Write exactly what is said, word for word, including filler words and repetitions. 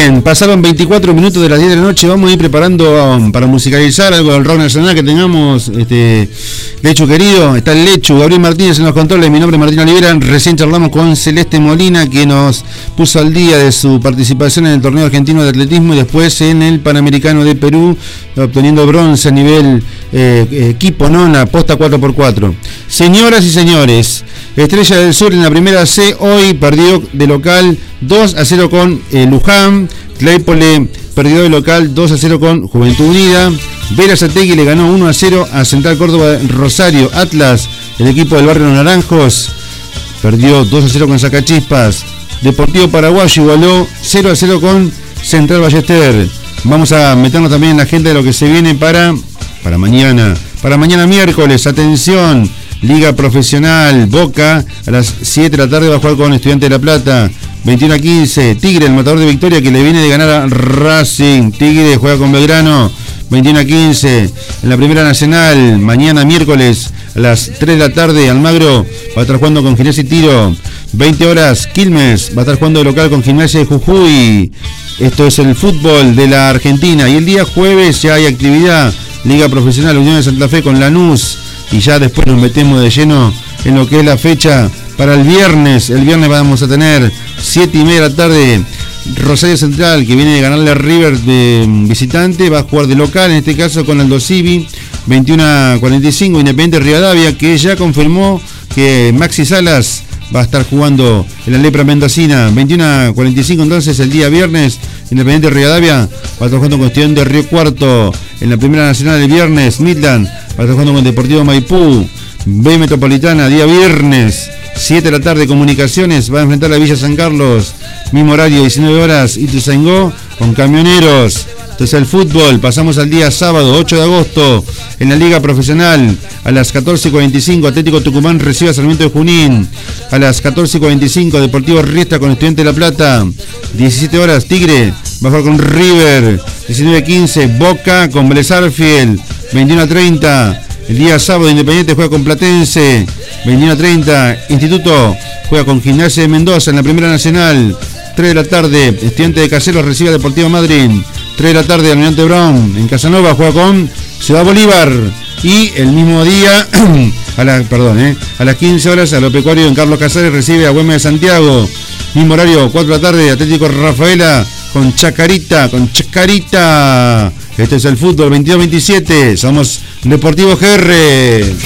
Bien, pasaron veinticuatro minutos de las diez de la noche. Vamos a ir preparando um, para musicalizar algo del rock nacional que tengamos. Este, Lechu querido, está el Lechu, Gabriel Martínez en los controles. Mi nombre es Martín Olivera. Recién charlamos con Celeste Molina, que nos puso al día de su participación en el torneo argentino de atletismo y después en el Panamericano de Perú, obteniendo bronce a nivel eh, equipo, ¿no? En la posta cuatro por cuatro. Señoras y señores, Estrella del Sur en la primera C hoy perdió de local dos a cero con eh, Luján. Claypole perdió de local dos a cero con Juventud Unida. Berazategui le ganó uno a cero a Central Córdoba Rosario. Atlas, el equipo del barrio Los Naranjos, perdió dos a cero con Sacachispas. Deportivo Paraguayo igualó cero a cero con Central Ballester. Vamos a meternos también en la agenda de lo que se viene para, para mañana. Para mañana miércoles, atención, Liga Profesional, Boca, a las siete de la tarde va a jugar con Estudiantes de La Plata. veintiuno a quince, Tigre, el matador de Victoria, que le viene de ganar a Racing. Tigre juega con Belgrano, veintiuno a quince. En la Primera Nacional, mañana miércoles, a las tres de la tarde, Almagro va a estar jugando con Gimnasia y Tiro. veinte horas, Quilmes va a estar jugando de local con Gimnasia de Jujuy. Esto es el fútbol de la Argentina. Y el día jueves ya hay actividad, Liga Profesional, Unión de Santa Fe con Lanús. Y ya después nos metemos de lleno en lo que es la fecha para el viernes. El viernes vamos a tener siete y media de la tarde, Rosario Central, que viene de ganarle a River de visitante, va a jugar de local, en este caso con Aldo Civi. veintiuno a cuarenta y cinco, Independiente Rivadavia, que ya confirmó que Maxi Salas va a estar jugando en la Lepra Mendocina. veintiuno a cuarenta y cinco, entonces el día viernes, Independiente Rivadavia va a estar jugando con Estudiantes de Río Cuarto. En la Primera Nacional el viernes, Midland va a estar jugando con Deportivo Maipú. B Metropolitana, día viernes, siete de la tarde, Comunicaciones va a enfrentar a Villa San Carlos, mismo horario, diecinueve horas, Ituzaingó con Camioneros. Entonces el fútbol, pasamos al día sábado, ocho de agosto, en la Liga Profesional, a las catorce y cuarenta y cinco, Atlético Tucumán recibe a Sarmiento de Junín. A las catorce y cuarenta y cinco, Deportivo Riestra con Estudiantes de La Plata. diecisiete horas, Tigre va a jugar con River. diecinueve a quince, Boca con Vélez Arfield. veintiuno a treinta, el día sábado, Independiente juega con Platense. veintiuno a treinta, Instituto juega con Gimnasia de Mendoza en la Primera Nacional. tres de la tarde, Estudiantes de Caseros recibe a Deportivo Madrid. tres de la tarde, Almirante Brown en Casanova juega con Ciudad Bolívar. Y el mismo día, a, la, perdón, eh, a las quince horas, Agropecuario en Carlos Casares recibe a Güemes de Santiago. Mismo horario, cuatro de la tarde, Atlético Rafaela con Chacarita, con Chacarita. Este es el fútbol, veintidós a veintisiete. Somos Deportivo G R.